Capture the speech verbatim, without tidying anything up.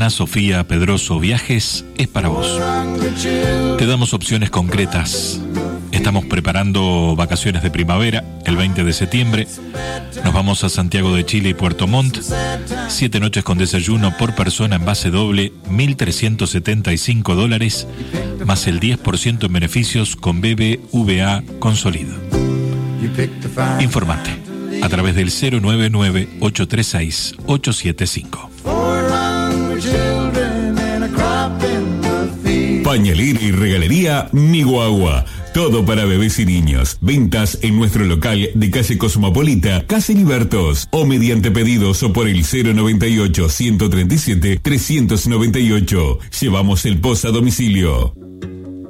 Ana Sofía Pedroso Viajes es para vos. Te damos opciones concretas. Estamos preparando vacaciones de primavera el veinte de septiembre. Nos vamos a Santiago de Chile y Puerto Montt. Siete noches con desayuno por persona en base doble, mil trescientos setenta y cinco dólares, más el diez por ciento en beneficios con B B V A Consolido. Informate a través del cero nueve nueve, ocho tres seis, ocho siete cinco. Pañalera y regalería Niguagua. Todo para bebés y niños. Ventas en nuestro local de calle Cosmopolita, Calle Libertos, o mediante pedidos o por el cero noventa y ocho, ciento treinta y siete, trescientos noventa y ocho. Llevamos el post a domicilio.